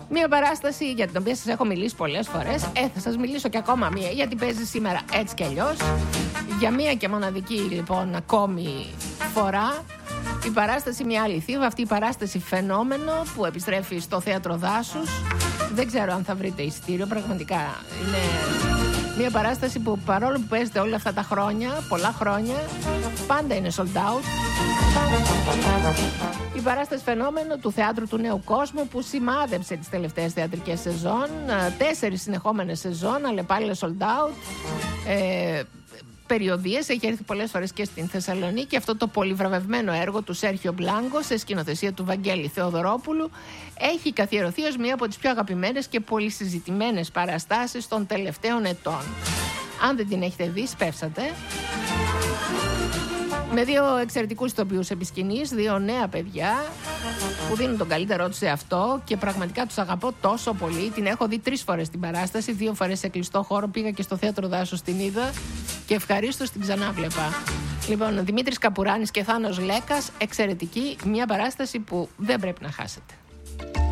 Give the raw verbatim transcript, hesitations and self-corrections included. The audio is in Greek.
Μία παράσταση για την οποία σας έχω μιλήσει πολλές φορές. Ε, θα σας μιλήσω και ακόμα μία, γιατί παίζει σήμερα έτσι κι αλλιώς. Για μία και μοναδική λοιπόν ακόμη φορά. Η παράσταση Μια άλλη θύβα, αυτή η παράσταση Φαινόμενο που επιστρέφει στο Θέατρο Δάσους. Δεν ξέρω αν θα βρείτε εισιτήριο, πραγματικά είναι μια παράσταση που παρόλο που παίζεται όλα αυτά τα χρόνια, πολλά χρόνια, πάντα είναι sold out. Η παράσταση Φαινόμενο του Θεάτρου του Νέου Κόσμου που σημάδεψε τις τελευταίες θεατρικές σεζόν, τέσσερις συνεχόμενες σεζόν, αλλά πάλι είναι sold out. Ε, περιοδίες, έχει έρθει πολλές φορές και στην Θεσσαλονίκη. Αυτό το πολυβραβευμένο έργο του Σέρχιο Μπλάνκο σε σκηνοθεσία του Βαγγέλη Θεοδωρόπουλου έχει καθιερωθεί ως μία από τις πιο αγαπημένες και πολυσυζητημένες παραστάσεις των τελευταίων ετών. Αν δεν την έχετε δει, σπεύσατε. Με δύο εξαιρετικούς ηθοποιούς επί σκηνής, δύο νέα παιδιά που δίνουν τον καλύτερό τους σε αυτό και πραγματικά τους αγαπώ τόσο πολύ. Την έχω δει τρεις φορές την παράσταση, δύο φορές σε κλειστό χώρο, πήγα και στο Θέατρο Δάσους την είδα και ευχαρίστως την ξανάβλεπα. Λοιπόν, Δημήτρης Καπουράνης και Θάνος Λέκας, εξαιρετική, μια παράσταση που δεν πρέπει να χάσετε.